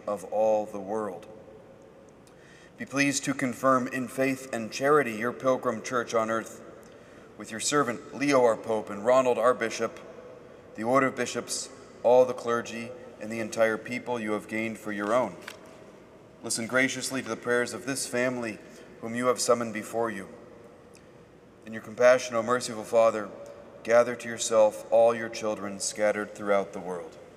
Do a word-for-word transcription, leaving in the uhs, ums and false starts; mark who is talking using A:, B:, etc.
A: of all the world. Be pleased to confirm in faith and charity your pilgrim church on earth, with your servant Leo our Pope and Ronald our Bishop, the order of bishops, all the clergy, and the entire people you have gained for your own. Listen graciously to the prayers of this family whom you have summoned before you. In your compassion, O merciful Father, gather to yourself all your children scattered throughout the world.